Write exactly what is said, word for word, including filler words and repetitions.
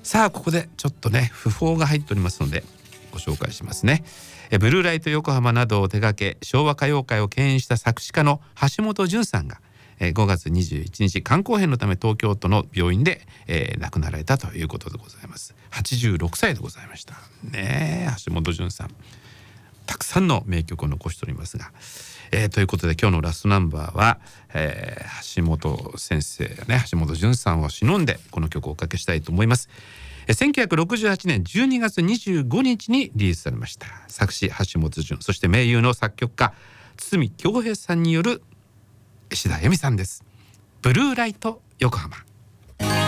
さあここでちょっとね訃報が入っておりますのでご紹介しますね。えブルーライト横浜などを手掛け昭和歌謡界を牽引した作詞家の橋本淳さんがごがつにじゅういちにち肝硬変のため東京都の病院で、えー、亡くなられたということでございます。はちじゅうろくさいでございましたね。橋本淳さんたくさんの名曲を残しておりますが、えー、ということで今日のラストナンバーは、えー、橋本先生ね橋本淳さんを偲んでこの曲をおかけしたいと思います。せんきゅうひゃくろくじゅうはちねんじゅうにがつにじゅうごにちにリリースされました作詞橋本淳そして名優の作曲家堤恭平さんによる石田恵美さんです。ブルーライト横浜。